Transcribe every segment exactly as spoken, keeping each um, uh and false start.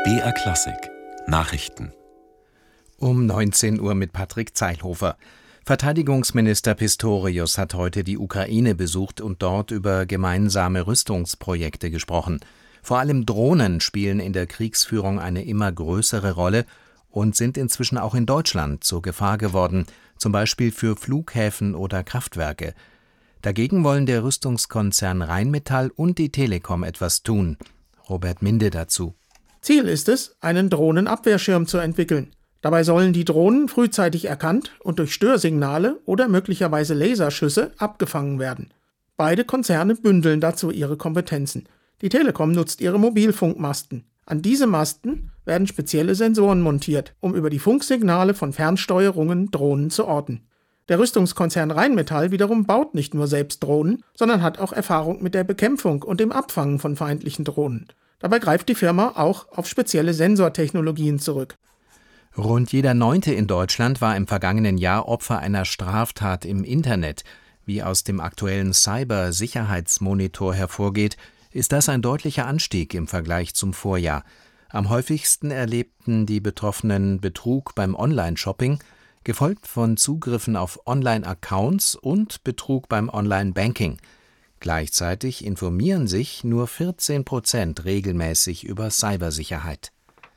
B R Klassik Nachrichten um neunzehn Uhr mit Patrick Zeilhofer. Verteidigungsminister Pistorius hat heute die Ukraine besucht und dort über gemeinsame Rüstungsprojekte gesprochen. Vor allem Drohnen spielen in der Kriegsführung eine immer größere Rolle und sind inzwischen auch in Deutschland zur Gefahr geworden, zum Beispiel für Flughäfen oder Kraftwerke. Dagegen wollen der Rüstungskonzern Rheinmetall und die Telekom etwas tun. Robert Minde dazu. Ziel ist es, einen Drohnenabwehrschirm zu entwickeln. Dabei sollen die Drohnen frühzeitig erkannt und durch Störsignale oder möglicherweise Laserschüsse abgefangen werden. Beide Konzerne bündeln dazu ihre Kompetenzen. Die Telekom nutzt ihre Mobilfunkmasten. An diese Masten werden spezielle Sensoren montiert, um über die Funksignale von Fernsteuerungen Drohnen zu orten. Der Rüstungskonzern Rheinmetall wiederum baut nicht nur selbst Drohnen, sondern hat auch Erfahrung mit der Bekämpfung und dem Abfangen von feindlichen Drohnen. Dabei greift die Firma auch auf spezielle Sensortechnologien zurück. Rund jeder Neunte in Deutschland war im vergangenen Jahr Opfer einer Straftat im Internet. Wie aus dem aktuellen Cyber-Sicherheitsmonitor hervorgeht, ist das ein deutlicher Anstieg im Vergleich zum Vorjahr. Am häufigsten erlebten die Betroffenen Betrug beim Online-Shopping, gefolgt von Zugriffen auf Online-Accounts und Betrug beim Online-Banking. Gleichzeitig informieren sich nur vierzehn Prozent regelmäßig über Cybersicherheit.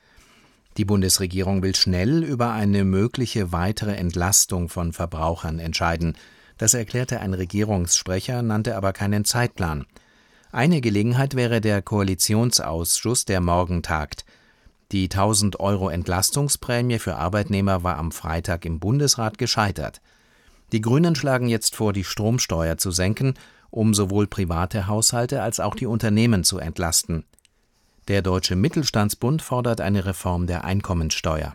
Die Bundesregierung will schnell über eine mögliche weitere Entlastung von Verbrauchern entscheiden. Das erklärte ein Regierungssprecher, nannte aber keinen Zeitplan. Eine Gelegenheit wäre der Koalitionsausschuss, der morgen tagt. Die tausend Euro Entlastungsprämie für Arbeitnehmer war am Freitag im Bundesrat gescheitert. Die Grünen schlagen jetzt vor, die Stromsteuer zu senken, um sowohl private Haushalte als auch die Unternehmen zu entlasten. Der Deutsche Mittelstandsbund fordert eine Reform der Einkommensteuer.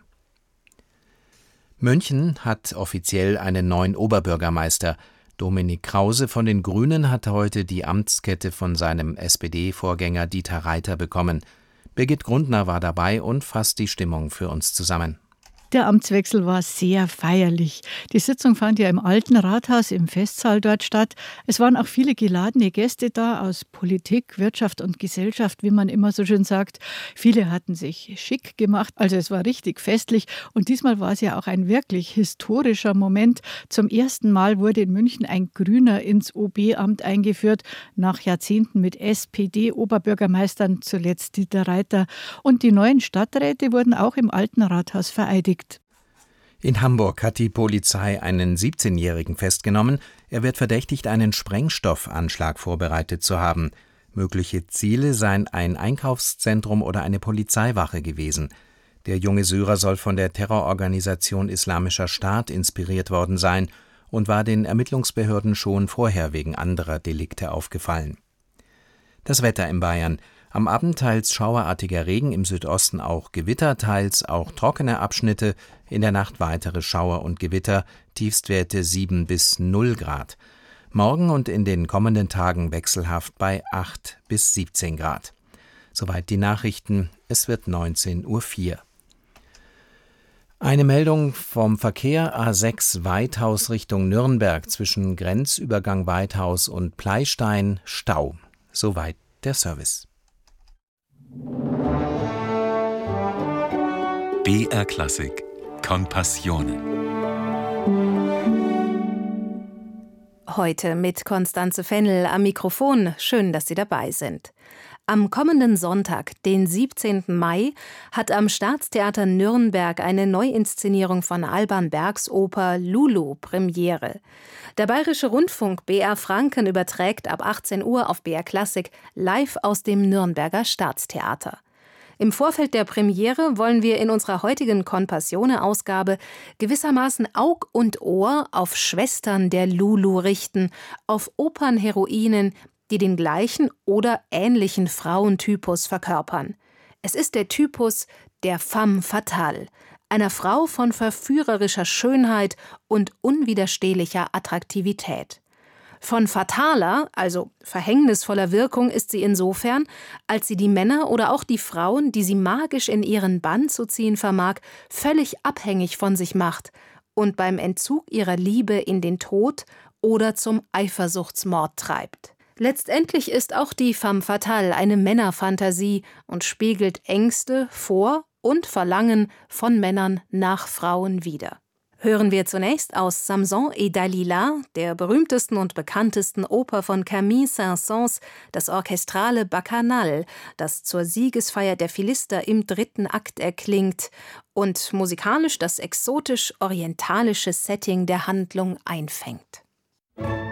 München hat offiziell einen neuen Oberbürgermeister. Dominik Krause von den Grünen hat heute die Amtskette von seinem S P D-Vorgänger Dieter Reiter bekommen. Birgit Grundner war dabei und fasst die Stimmung für uns zusammen. Der Amtswechsel war sehr feierlich. Die Sitzung fand ja im Alten Rathaus im Festsaal dort statt. Es waren auch viele geladene Gäste da aus Politik, Wirtschaft und Gesellschaft, wie man immer so schön sagt. Viele hatten sich schick gemacht, also es war richtig festlich. Und diesmal war es ja auch ein wirklich historischer Moment. Zum ersten Mal wurde in München ein Grüner ins O B-Amt eingeführt, nach Jahrzehnten mit S P D-Oberbürgermeistern, zuletzt Dieter Reiter. Und die neuen Stadträte wurden auch im Alten Rathaus vereidigt. In Hamburg hat die Polizei einen siebzehnjährigen festgenommen. Er wird verdächtigt, einen Sprengstoffanschlag vorbereitet zu haben. Mögliche Ziele seien ein Einkaufszentrum oder eine Polizeiwache gewesen. Der junge Syrer soll von der Terrororganisation Islamischer Staat inspiriert worden sein und war den Ermittlungsbehörden schon vorher wegen anderer Delikte aufgefallen. Das Wetter in Bayern. Am Abend teils schauerartiger Regen, im Südosten auch Gewitter, teils auch trockene Abschnitte, in der Nacht weitere Schauer und Gewitter, Tiefstwerte sieben bis null Grad. Morgen und in den kommenden Tagen wechselhaft bei acht bis siebzehn Grad. Soweit die Nachrichten, es wird neunzehn Uhr vier. Eine Meldung vom Verkehr A sechs Weithaus Richtung Nürnberg zwischen Grenzübergang Weithaus und Pleystein, Stau. Soweit der Service. B R Klassik Compassione. Heute mit Constanze Fennel am Mikrofon. Schön, dass Sie dabei sind. Am kommenden Sonntag, den siebzehnten Mai, hat am Staatstheater Nürnberg eine Neuinszenierung von Alban Bergs Oper Lulu Premiere. Der Bayerische Rundfunk B R Franken überträgt ab achtzehn Uhr auf B R Klassik live aus dem Nürnberger Staatstheater. Im Vorfeld der Premiere wollen wir in unserer heutigen Compassione-Ausgabe gewissermaßen Aug und Ohr auf Schwestern der Lulu richten, auf Opernheroinen, die den gleichen oder ähnlichen Frauentypus verkörpern. Es ist der Typus der femme fatale, einer Frau von verführerischer Schönheit und unwiderstehlicher Attraktivität. Von fataler, also verhängnisvoller Wirkung ist sie insofern, als sie die Männer oder auch die Frauen, die sie magisch in ihren Bann zu ziehen vermag, völlig abhängig von sich macht und beim Entzug ihrer Liebe in den Tod oder zum Eifersuchtsmord treibt. Letztendlich ist auch die Femme fatale eine Männerfantasie und spiegelt Ängste vor und Verlangen von Männern nach Frauen wider. Hören wir zunächst aus Samson et Dalila, der berühmtesten und bekanntesten Oper von Camille Saint-Saëns, das orchestrale Bacchanal, das zur Siegesfeier der Philister im dritten Akt erklingt und musikalisch das exotisch-orientalische Setting der Handlung einfängt.